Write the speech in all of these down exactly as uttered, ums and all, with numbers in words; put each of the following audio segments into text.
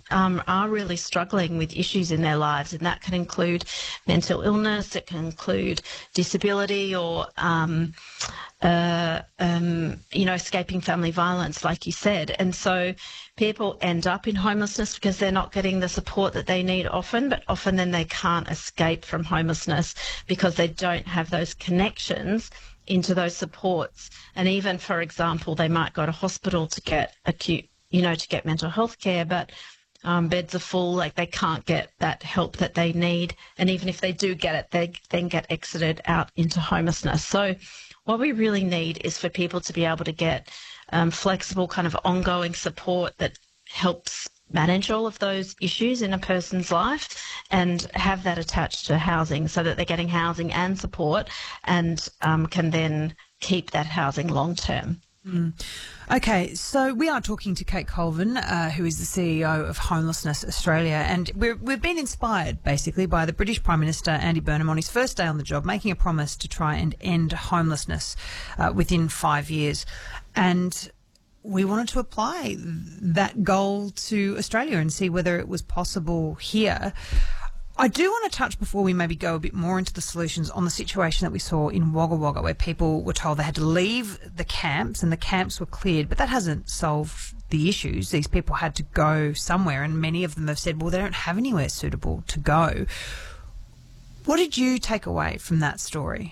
um, are really struggling with issues in their lives, and that can include mental illness, it can include disability or, um, uh, um, you know, escaping family violence, like you said. And so people end up in homelessness because they're not getting the support that they need often, but often then they can't escape from homelessness because they don't have those connections into those supports. And even, for example, they might go to hospital to get acute, you know, to get mental health care, but um, beds are full, like they can't get that help that they need. And even if they do get it, they then get exited out into homelessness. So what we really need is for people to be able to get um, flexible kind of ongoing support that helps manage all of those issues in a person's life and have that attached to housing so that they're getting housing and support and um, can then keep that housing long term. Mm. Okay, so we are talking to Kate Colvin, uh, who is the C E O of Homelessness Australia, and we're, we've been inspired basically by the British Prime Minister Andy Burnham on his first day on the job, making a promise to try and end homelessness uh, within five years. And we wanted to apply that goal to Australia and see whether it was possible here. I do want to touch, before we maybe go a bit more into the solutions, on the situation that we saw in Wagga Wagga, where people were told they had to leave the camps and the camps were cleared, but that hasn't solved the issues. These people had to go somewhere, and many of them have said, well, they don't have anywhere suitable to go. What did you take away from that story?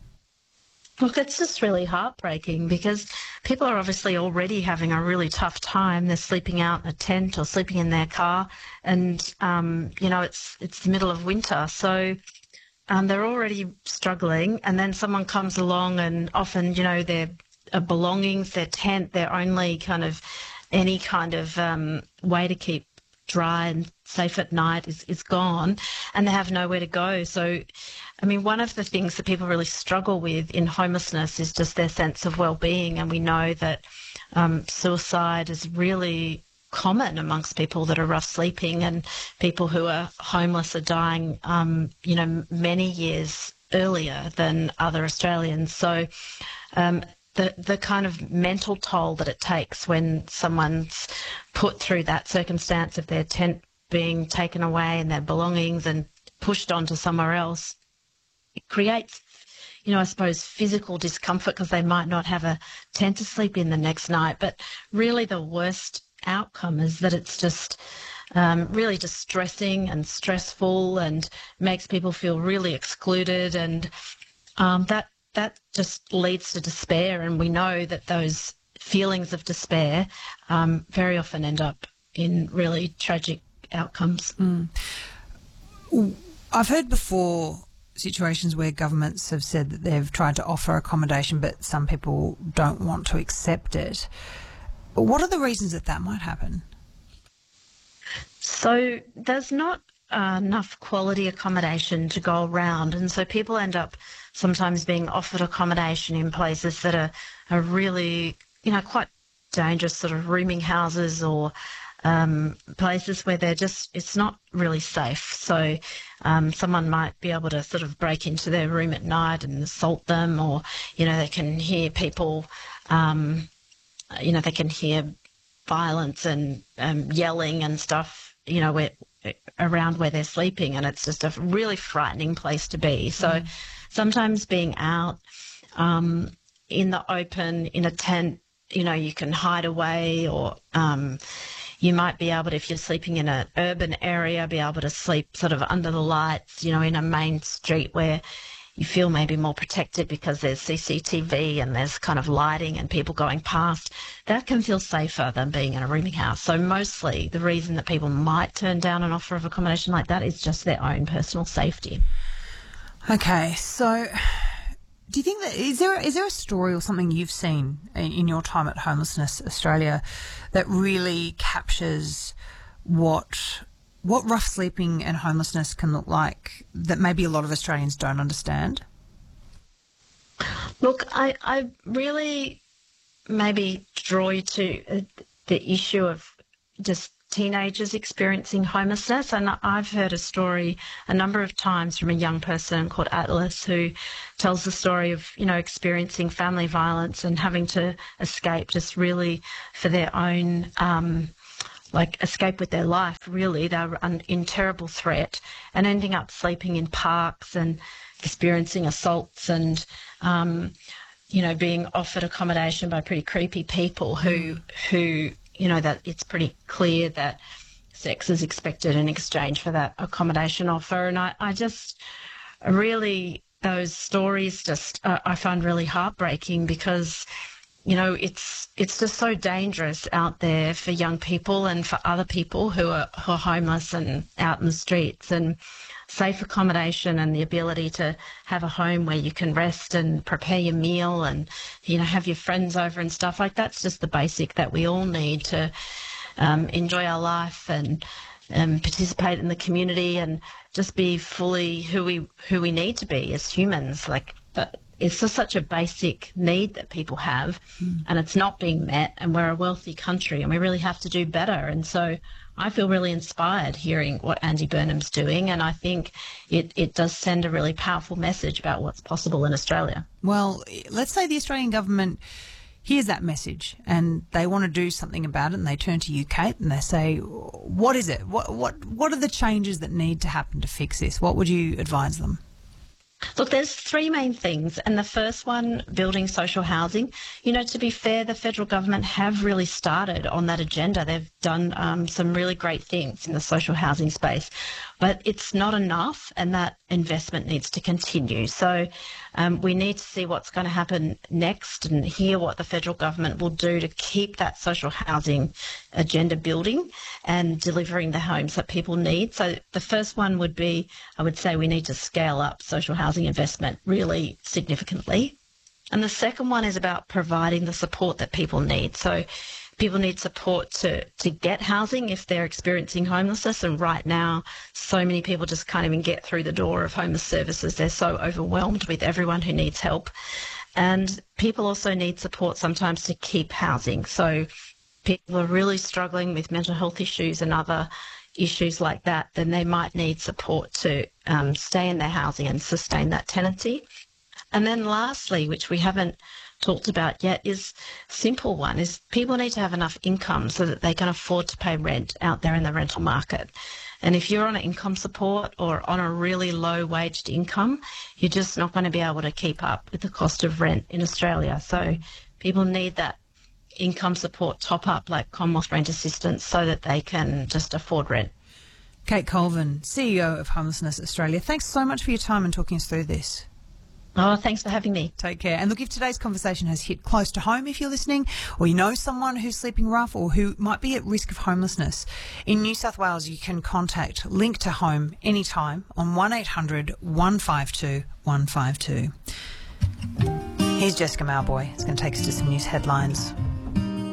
Look, it's just really heartbreaking because people are obviously already having a really tough time. They're sleeping out in a tent or sleeping in their car, and um, you know it's it's the middle of winter, so um, they're already struggling. And then someone comes along, and often you know their uh, belongings, their tent, their only kind of any kind of um, way to keep dry and safe at night is, is gone, and they have nowhere to go. So, I mean, one of the things that people really struggle with in homelessness is just their sense of well-being, and we know that um, suicide is really common amongst people that are rough sleeping, and people who are homeless are dying, um, you know, many years earlier than other Australians. So um, the the kind of mental toll that it takes when someone's put through that circumstance of their tent being taken away and their belongings and pushed onto somewhere else, it creates, you know, I suppose physical discomfort because they might not have a tent to sleep in the next night. But really the worst outcome is that it's just um, really distressing and stressful and makes people feel really excluded, and um, that that just leads to despair. And we know that those feelings of despair um, very often end up in really tragic outcomes. Mm. I've heard before situations where governments have said that they've tried to offer accommodation, but some people don't want to accept it. What are the reasons that that might happen? So there's not uh, enough quality accommodation to go around, and so people end up sometimes being offered accommodation in places that are, are really, you know, quite dangerous, sort of rooming houses or um, places where they're just, it's not really safe. So um, someone might be able to sort of break into their room at night and assault them, or, you know, they can hear people, um, you know, they can hear violence and um, yelling and stuff, you know, where, around where they're sleeping, and it's just a really frightening place to be. So mm. sometimes being out um, in the open, in a tent, you know, you can hide away, or um, you might be able to, if you're sleeping in an urban area, be able to sleep sort of under the lights, you know, in a main street where you feel maybe more protected because there's C C T V and there's kind of lighting and people going past. That can feel safer than being in a rooming house. So mostly the reason that people might turn down an offer of accommodation like that is just their own personal safety. Okay, so do you think that, is there, is there a story or something you've seen in, in your time at Homelessness Australia that really captures what what rough sleeping and homelessness can look like that maybe a lot of Australians don't understand? Look, I, I really maybe draw you to uh, the issue of just teenagers experiencing homelessness. And I've heard a story a number of times from a young person called Atlas who tells the story of, you know, experiencing family violence and having to escape just really for their own um like escape with their life, really. They're un- in terrible threat and ending up sleeping in parks and experiencing assaults and, um, you know, being offered accommodation by pretty creepy people who, who, you know, that it's pretty clear that sex is expected in exchange for that accommodation offer. And I, I just really, those stories just, uh, I find really heartbreaking because, you know, it's it's just so dangerous out there for young people and for other people who are, who are homeless and out in the streets. And safe accommodation and the ability to have a home where you can rest and prepare your meal and, you know, have your friends over and stuff like that's just the basic that we all need to um, enjoy our life and um, participate in the community and just be fully who we who we need to be as humans. Like, but it's just such a basic need that people have, mm. and it's not being met, and we're a wealthy country and we really have to do better. And so I feel really inspired hearing what Andy Burnham's doing, and I think it, it does send a really powerful message about what's possible in Australia. Well, let's say the Australian government hears that message and they want to do something about it, and they turn to you, Kate, and they say, what is it? What, what, what are the changes that need to happen to fix this? What would you advise them? Look, there's three main things, and the first one, building social housing. You know, to be fair, the federal government have really started on that agenda. They've done um, some really great things in the social housing space, but it's not enough, and that investment needs to continue. So um, we need to see what's going to happen next and hear what the federal government will do to keep that social housing agenda building and delivering the homes that people need. So the first one would be, I would say we need to scale up social housing investment really significantly. And the second one is about providing the support that people need. So people need support to, to get housing if they're experiencing homelessness. And right now, so many people just can't even get through the door of homeless services. They're so overwhelmed with everyone who needs help. And people also need support sometimes to keep housing. So people are really struggling with mental health issues and other issues like that, then they might need support to um, stay in their housing and sustain that tenancy. And then lastly, which we haven't talked about yet, is simple one, is people need to have enough income so that they can afford to pay rent out there in the rental market. And if you're on an income support or on a really low waged income, you're just not going to be able to keep up with the cost of rent in Australia. So people need that income support top up like Commonwealth Rent Assistance so that they can just afford rent. Kate Colvin, C E O of Homelessness Australia, thanks so much for your time and talking us through this. Oh, thanks for having me. Take care. And look, if today's conversation has hit close to home, if you're listening, or you know someone who's sleeping rough or who might be at risk of homelessness, in New South Wales you can contact Link to Home anytime on one eight hundred one five two one five two. Here's Jessica Mauboy. It's going to take us to some news headlines.